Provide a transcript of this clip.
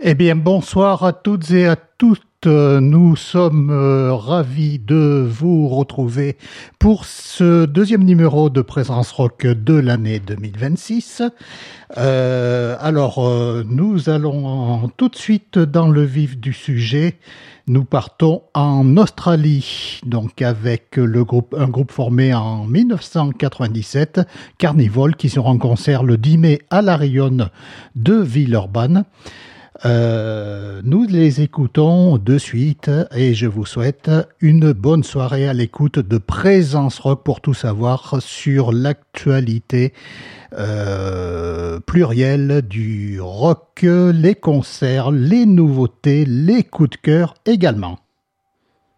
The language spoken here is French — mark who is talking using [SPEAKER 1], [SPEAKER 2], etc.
[SPEAKER 1] Eh bien, bonsoir à toutes et à tous. Nous sommes ravis de vous retrouver pour ce deuxième numéro de Présence Rock de l'année 2026. Nous allons tout de suite dans le vif du sujet. Nous partons en Australie, donc avec un groupe formé en 1997, Carnival, qui sera en concert le 10 mai à la Rayonne de Villeurbanne. Nous les écoutons de suite et je vous souhaite une bonne soirée à l'écoute de Présence Rock pour tout savoir sur l'actualité plurielle du rock, les concerts, les nouveautés, les coups de cœur également.